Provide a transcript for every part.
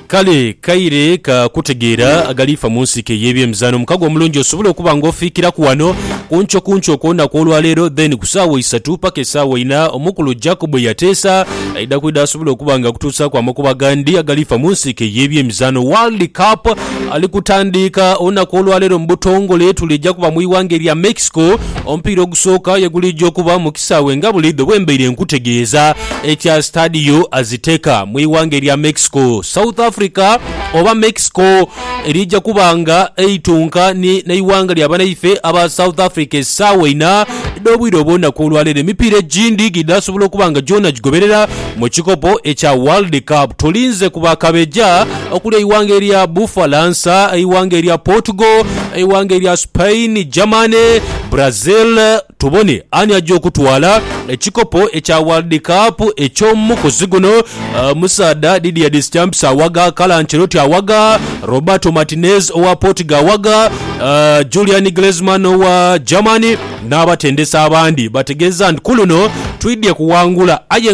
Kale kaire ka kutegeera agalifa munsike yebyemizano mukago omulungi osobola okuba ng'ofiikira ku wano kuncho okona kw'olwaleero then ku ssaawa 3 paka essaawa 4 omukulu Jacob yateesa aida kwida asobola okuba nga kutuusa ku amakuba gandi agalifa munsike yebyemizano World Cup ali kutandika olunaku olwaleero mu butongole tulijja kuba mu iwanga erya Mexico omupiira ogusooka yagulijja okuba mu kisaawe nga bulidde bwembeire nkutegeeza ekya Stadio Azteca mu iwanga erya Mexico. South Africa oba Mexico erijja kubanga eitunka ni naiwanga lyabanaife aba South Africa essaawa 4 n'obwire obw'olunaku olwaleero emipiira egindi gidasobola okubanga Jona gigoberera mu kikopo ekya World Cup. Tulinze ku bakabeja okuli eiwanga erya Bufalansa, eiwanga erya Portugal, eiwanga erya Spain, Germany, Brazil, tubone ani ajja okutwala ekikopo ekya World Cup eky'omukozi guno. Musaada Didier Deschamps awaga, Carlo Ancelotti awaga, Roberto Martinez owa Portugal awaga, Julian Griezmann owa Germany n'abatendesa abandi bategeeza nti kuluno twidye kuwangula aye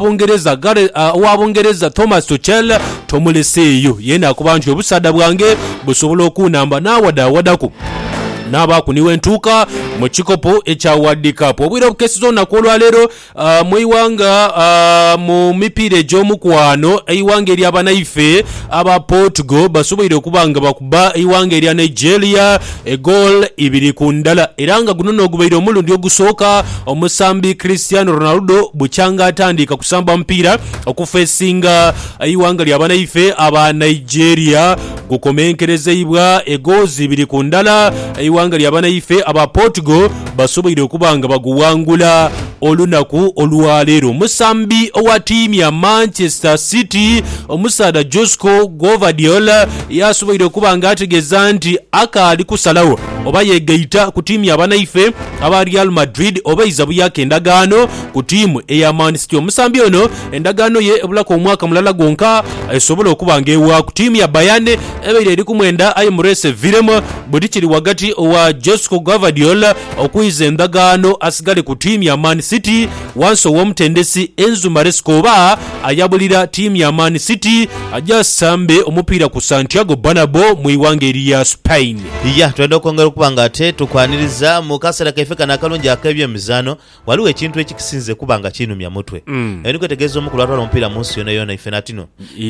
ng'owabongereza Thomas Tuchel tomuleseeyo yena akuba nti obusaada bwange busobola okunamba n'awadawadaku n'abakuniwa entuuka mu kikopo ekya World Cup. Obwire obukesizo olunaku olwaleero mu iwanga mu mipiira egy'omukwano eiwanga eryabanaife aba Portugal basoboire okuba nga bakuba eiwanga erya Nigeria egoal 2-0 era nga guno n'ogubaire omulundi ogusooka omusambi Cristiano Ronaldo bukyanga atandika kusamba mpaira okufeesinga eiwanga lyabanaife aba Nigeria gukomenkerezebwa egoals 2-0 eiwanga lyabanaife aba Portugal basoboire okubanga baguwangula olunaku olwaleero. Musambi owa tiimu ya Manchester City omusaada Josko Gvardiol yasoboire okubanga ategeeza nti akaali kusalawo oba yegaita ku tiimu yabanaife aba Real Madrid oba iza buyaka endagaano ku tiimu eya Man City. Omusambi ono endagaano ye ebulako omwaka mulala gwonka esobola okubanga ewa ku tiimu ya Bayern ebeire eri ku mwenda aye murese viremu buli kiri wagati owa Josko Gvardiol okwiza endagaano asigale ku tiimu ya Man City wansi ow'omutendesi Enzo Maresca oba ayabulira tiimu ya Man City ajja sambe omupiira ku Santiago Bernabeu mu iwanga erya Spain. Twenda okwongera okubanga ate tukwaniriza mu kaseera kaife kana akalungi ak'ebyemizano waliwo ekintu ekikisinze kubanga kinumya mutwe eni kwetegeeza omukulu atwala omupiira mu nsi yonna ife natino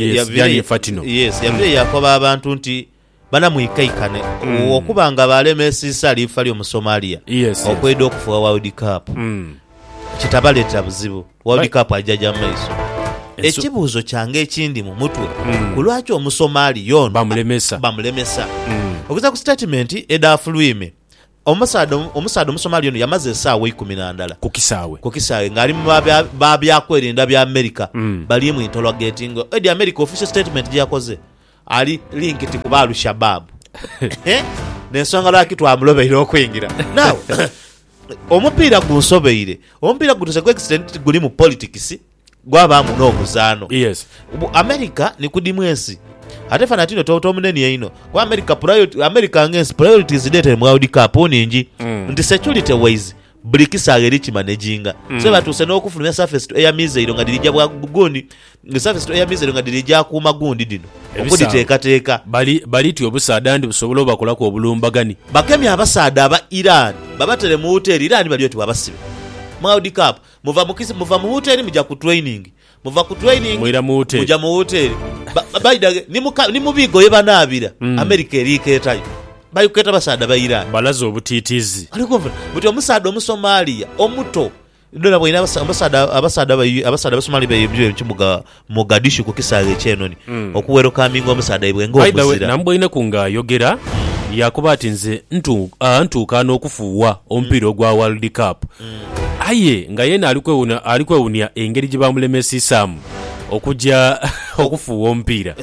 yavire yakoba abantu nti bana muikaikane okubanga balemesisa alifa lyo mu Somalia okweda okufuwa World Cup kitabaleta buzibu World Cup ajaja maiso ekibuuzo kyange ekindi mu mutwe kulwaki omusomali yono bamulemesa okuza ku statement edafulwime omusado omusomali yono yamaze essaawa 12 ku kisaawe ngali mu babyakwerinda bya America bali mu interrogating edi America official statement yakoze ali linked ku balu Shabab nensonga lwaki twamulobeire okwingira now omupiira gunsobeire omupiira gutuse ku extent guli mu politics gwabamu n'omuzaano America ni kudimwensi ate fanatino toto munene yaino kwa America ngensi priorities date mu World Cup oningi ndi security wise bulikisage lichi managing so batuse n'okufulumya surface to air missile nga dirijja bwa gundi ni surface to air missile nga dirijja ku magundi dino okuditeeka bali ti obusaada ndi busobola obakola ku obulumbagani bakemya abasaada aba Iran babatere mu hotel Iran bali oti wabasibe mu World Cup muva mu hotel mujja ku training muja mu hotel baidage ni mubigo yebanabira America erikeetayo bayuketa basaada ba Iran balazo obutitizi alikumva buti omusaada omusomalia omuto ndona bwina abasaada basomali bayebyo kimuga Mogadishu ku kisaawe kyenoni okuwero kamingo omusaada ibwengo obuzira nambwine kunga yogera yakuba ati nze ntuuka n'okufuuwa omupiira ogwa World Cup aye nga yena alikwewunya engeri gye bamulemesisaamu okujja okufuuwa omupiira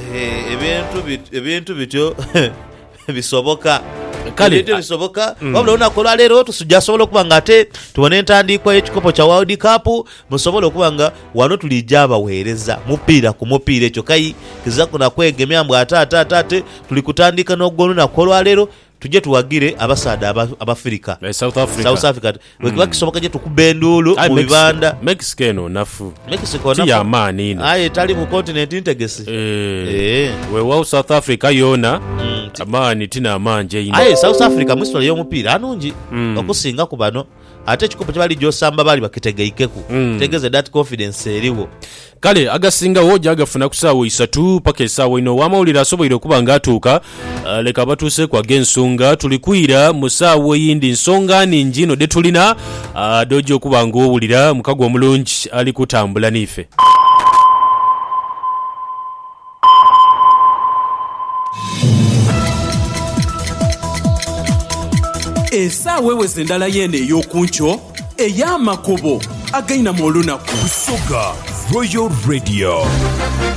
ebintu bityo bisoboka kale bisoboka wabula unakola leero tusujja sobola kubanga ate tubone entandikwa y'ekikopo kya World Cup musobola kubanga wano tulijja abaweereza mupiira ku mupiira ekyo kai kiza kuna kwegemya mbwa ate tuli kutandika n'oggolo nakolwa leero tujje tuwagire abasaada abafirika South Africa wekiba kisoboka je tukubendulu mu bibanda Mexico nafu Mexico nafu ya mani ino aye tali mu continent integesi wewa South Africa yona amani tina amanje ino aye South Africa mwisolo y'omupiira anungi okusinga ku bano ate ekikopo kyebali gyosamba bali bakitegeikeku tegeze that confidence eriwo kale agasingawo jagafuna ku ssaawa 3 paka essaawa ino wamawulire asoboire okuba ng'atuuka leka batuuse kwaga ensonga tulikwira mu ssaawa eyindi nsonga ningi ino de tulina dojja okuba ng'owulira mukago omulungi ali kutambula n'ife essaawa eweze endala yene ey'okunkyo ey'amakubo agayina mu olunaku Busoga Royal Radio.